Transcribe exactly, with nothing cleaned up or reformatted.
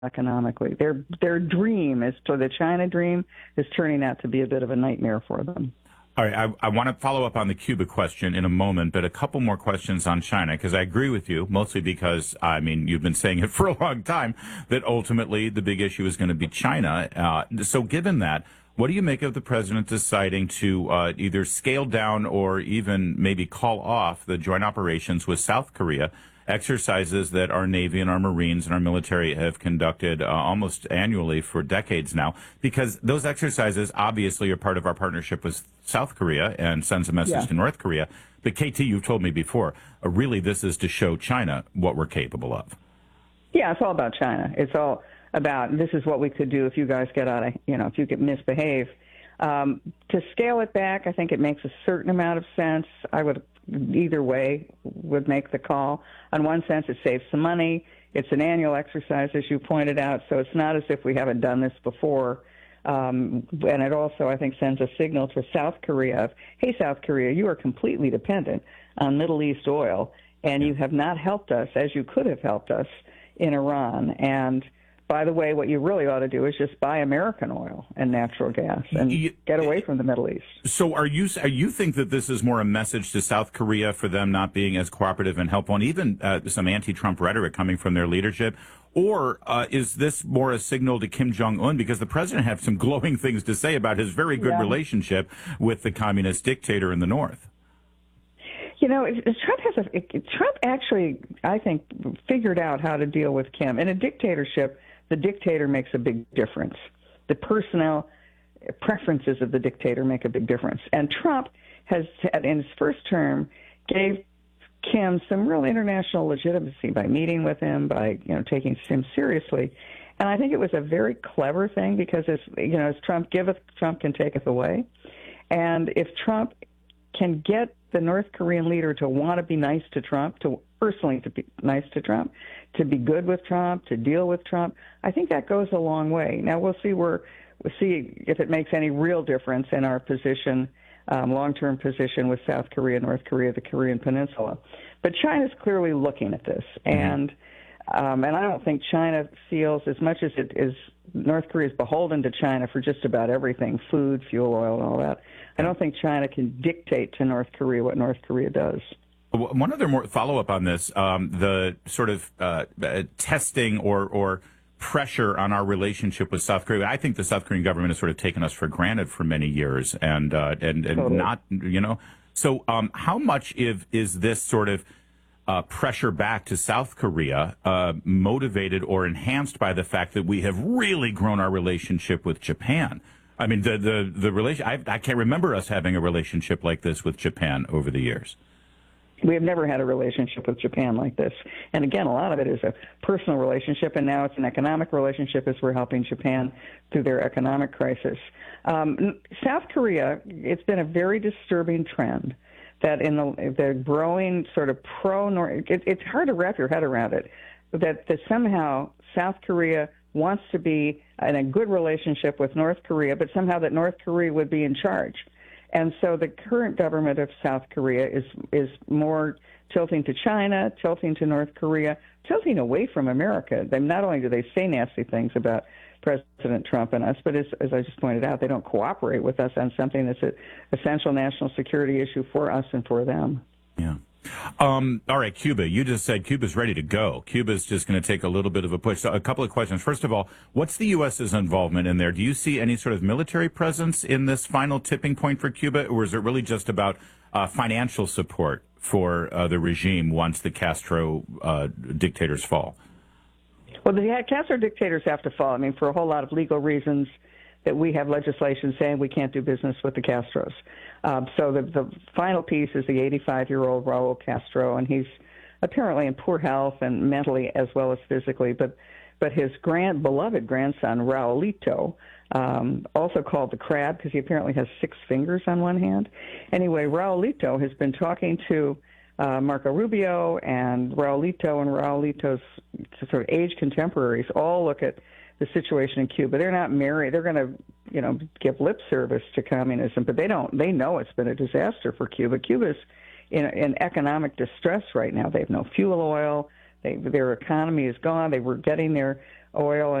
economically. Their their dream is so the China dream is turning out to be a bit of a nightmare for them. All right, I, I want to follow up on the Cuba question in a moment, but a couple more questions on China, because I agree with you, mostly because, I mean, you've been saying it for a long time, that ultimately the big issue is going to be China. Uh, so given that, what do you make of the president deciding to uh, either scale down or even maybe call off the joint operations with South Korea, exercises that our Navy and our Marines and our military have conducted uh, almost annually for decades now, because those exercises obviously are part of our partnership with South Korea and sends a message Yeah. to North Korea. But K T, you've told me before, uh, really this is to show China what we're capable of. Yeah, it's all about China. It's all about this is what we could do if you guys get out of, you know, if you could misbehave. Um, to scale it back, I think it makes a certain amount of sense. I would either way would make the call. On one sense, it saves some money. It's an annual exercise, as you pointed out, so it's not as if we haven't done this before. Um, and it also, I think, sends a signal to South Korea of, hey, South Korea, you are completely dependent on Middle East oil, and you have not helped us as you could have helped us in Iran. And by the way, what you really ought to do is just buy American oil and natural gas and You- get away from the Middle East. So are you are you think that this is more a message to South Korea for them not being as cooperative and helpful, and even uh, some anti-Trump rhetoric coming from their leadership? Or uh, is this more a signal to Kim Jong-un? Because the president had some glowing things to say about his very good Yeah. relationship with the communist dictator in the North. You know, it, it, Trump has a it, Trump actually, I think, figured out how to deal with Kim. In a dictatorship, the dictator makes a big difference. The personnel preferences of the dictator make a big difference. And Trump has, in his first term, gave Kim some real international legitimacy by meeting with him, by, you know, taking him seriously. And I think it was a very clever thing because, as you know, as Trump giveth, Trump can taketh away. And if Trump can get the North Korean leader to want to be nice to Trump, to personally to be nice to Trump, to be good with Trump, to deal with Trump, I think that goes a long way. Now we'll see where we'll see if it makes any real difference in our position, um, long-term position with South Korea, North Korea, the Korean Peninsula. But China's clearly looking at this, and um, and I don't think China feels as much as it is. North Korea is beholden to China for just about everything, food, fuel oil, and all that. I don't think China can dictate to North Korea what North Korea does. One other more follow-up on this, um, the sort of uh, uh, testing or, or pressure on our relationship with South Korea. I think the South Korean government has sort of taken us for granted for many years, and uh, and, and Totally. not, you know. So um, how much if, is this sort of uh, pressure back to South Korea uh, motivated or enhanced by the fact that we have really grown our relationship with Japan? I mean, the the the relation. I, I can't remember us having a relationship like this with Japan over the years. We have never had a relationship with Japan like this. And again, a lot of it is a personal relationship, and now it's an economic relationship as we're helping Japan through their economic crisis. Um, South Korea, it's been a very disturbing trend that in the, the growing sort of pro-North, it, it's hard to wrap your head around it, that, that somehow South Korea wants to be in a good relationship with North Korea, but somehow that North Korea would be in charge. And so the current government of South Korea is is more tilting to China, tilting to North Korea, tilting away from America. They, not only do they say nasty things about President Trump and us, but as, as I just pointed out, they don't cooperate with us on something that's an essential national security issue for us and for them. Yeah. Um, all right, Cuba. You just said Cuba's ready to go. Cuba's just going to take a little bit of a push. So a couple of questions. First of all, what's the U S's involvement in there? Do you see any sort of military presence in this final tipping point for Cuba, or is it really just about uh, financial support for uh, the regime once the Castro uh, dictators fall? Well, the Castro dictators have to fall. I mean, for a whole lot of legal reasons that we have legislation saying we can't do business with the Castros. Um, so the, the final piece is the eighty-five-year-old Raul Castro, and he's apparently in poor health and mentally as well as physically. But but his grand beloved grandson Raulito, um, also called the Crab because he apparently has six fingers on one hand. Anyway, Raulito has been talking to uh, Marco Rubio, and Raulito and Raulito's sort of age contemporaries all look at the situation in Cuba. They're not married. They're going to, you know, give lip service to communism, but they don't. They know it's been a disaster for Cuba. Cuba's in, in economic distress right now. They have no fuel oil. They, their economy is gone. They were getting their oil